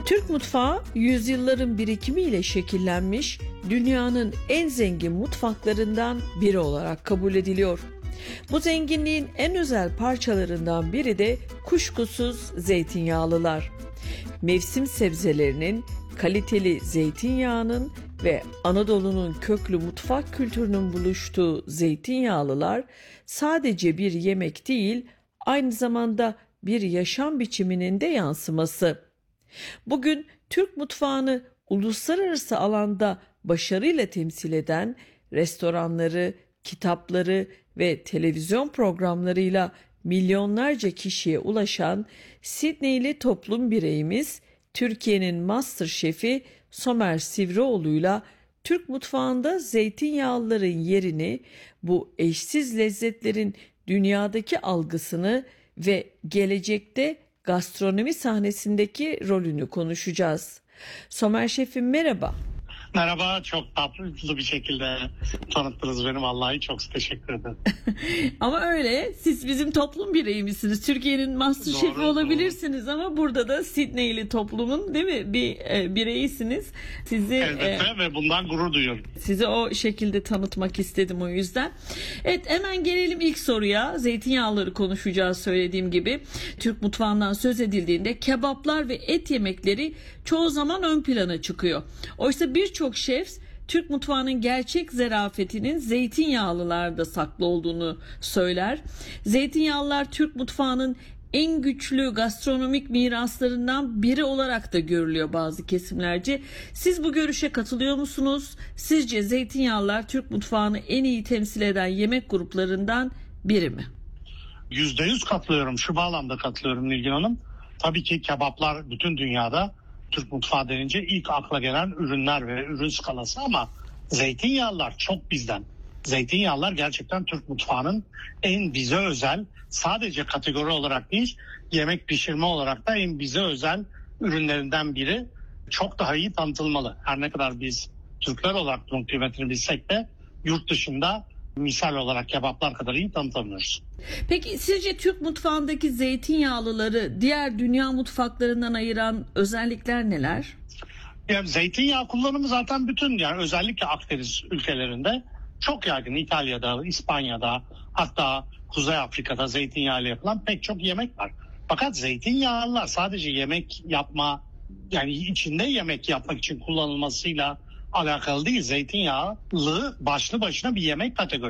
Türk mutfağı yüzyılların birikimiyle şekillenmiş, dünyanın en zengin mutfaklarından biri olarak kabul ediliyor. Bu zenginliğin en özel parçalarından biri de kuşkusuz zeytinyağlılar. Mevsim sebzelerinin, kaliteli zeytinyağının ve Anadolu'nun köklü mutfak kültürünün buluştuğu zeytinyağlılar sadece bir yemek değil, aynı zamanda bir yaşam biçiminin de yansıması. Bugün Türk mutfağını uluslararası alanda başarıyla temsil eden restoranları, kitapları ve televizyon programlarıyla milyonlarca kişiye ulaşan Sidneyli toplum bireyimiz Türkiye'nin Master Şefi Somer Sivrioğlu'yla Türk mutfağında zeytinyağlıların yerini, bu eşsiz lezzetlerin dünyadaki algısını ve gelecekte gastronomi sahnesindeki rolünü konuşacağız. Somer Şefim merhaba. Merhaba, çok tatlı bir şekilde tanıttınız beni. Vallahi çok teşekkür ederim. Ama öyle, siz bizim toplum bireyimizsiniz. Türkiye'nin Master Şefi olabilirsiniz ama burada da Sidneyli toplumun değil mi bir bireysiniz. Sizi elbette ve bundan gurur duyuyorum. Sizi o şekilde tanıtmak istedim o yüzden. Evet, hemen gelelim ilk soruya. Zeytinyağları konuşacağız söylediğim gibi. Türk mutfağından söz edildiğinde kebaplar ve et yemekleri çoğu zaman ön plana çıkıyor. Oysa birçok şef Türk mutfağının gerçek zarafetinin zeytinyağlılarda saklı olduğunu söyler. Zeytinyağlılar Türk mutfağının en güçlü gastronomik miraslarından biri olarak da görülüyor bazı kesimlerce. Siz bu görüşe katılıyor musunuz? Sizce zeytinyağlılar Türk mutfağını en iyi temsil eden yemek gruplarından biri mi? %100 katılıyorum. Şu bağlamda katılıyorum Nilgün Hanım. Tabii ki kebaplar bütün dünyada Türk mutfağı denince ilk akla gelen ürünler ve ürün skalası ama zeytinyağlılar çok bizden. Zeytinyağlılar gerçekten Türk mutfağının en bize özel, sadece kategori olarak değil, yemek pişirme olarak da en bize özel ürünlerinden biri. Çok daha iyi tanıtılmalı. Her ne kadar biz Türkler olarak bunun kıymetini bilsek de yurt dışında misal olarak kebaplar kadar iyi tanıtamıyoruz. Peki sizce Türk mutfağındaki zeytinyağlıları diğer dünya mutfaklarından ayıran özellikler neler? Yani zeytinyağı kullanımı zaten bütün, yani özellikle Akdeniz ülkelerinde çok yaygın. İtalya'da, İspanya'da, hatta Kuzey Afrika'da zeytinyağıyla yapılan pek çok yemek var. Fakat zeytinyağlılar sadece yemek yapma, yani içinde yemek yapmak için kullanılmasıyla alakalı değil. Zeytinyağlı başlı başına bir yemek kategorisi.